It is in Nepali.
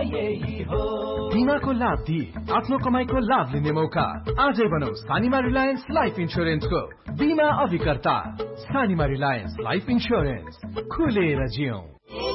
यही हो। बीमाको लाभ दिए आफ्नो कमाईको लाभ लिने मौका। आजै बनाऊ सानीमा रिलायन्स लाइफ इन्स्योरेन्सको बीमा अभिकर्ता। सानीमा रिलायन्स लाइफ इन्स्योरेन्स, खुलेर जियौं।